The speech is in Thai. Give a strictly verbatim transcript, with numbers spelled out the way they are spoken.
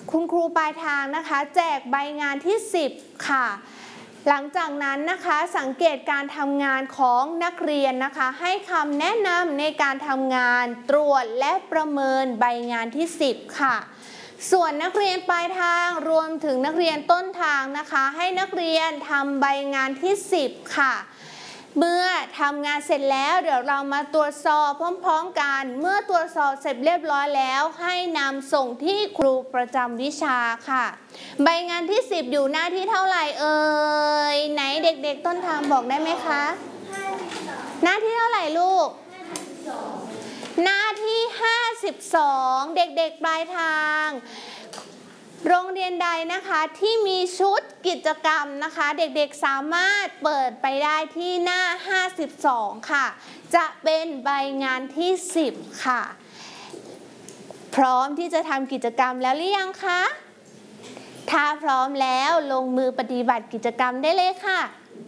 คุณครูปลายทางนะคะแจกใบงานที่สิบค่ะหลังจากนั้นนะคะสังเกตการทำงานของนักเรียนนะคะให้คำแนะนำในการทำงานตรวจและประเมินใบงานที่สิบค่ะส่วนนักเรียนปลายทางรวมถึงนักเรียนต้นทางนะคะให้นักเรียนทำใบงานที่สิบค่ะเมื่อทำงานเสร็จแล้วเดี๋ยวเรามาตรวจสอบพร้อมๆกันเมื่อตรวจสอบเสร็จเรียบร้อยแล้วให้นำส่งที่ครูประจำวิชาค่ะใบงานที่สิบอยู่หน้าที่เท่าไหร่เอ่ยไหนเด็กๆต้นทางบอกได้ไหมคะหน้าที่เท่าไหร่ลูกหน้าที่ห้าสิบสองเด็กๆปลายทางโรงเรียนใดนะคะที่มีชุดกิจกรรมนะคะเด็กๆสามารถเปิดไปได้ที่หน้าห้าสิบสองค่ะจะเป็นใบงานที่สิบค่ะพร้อมที่จะทำกิจกรรมแล้วหรือยังคะถ้าพร้อมแล้วลงมือปฏิบัติกิจกรรมได้เลยค่ะ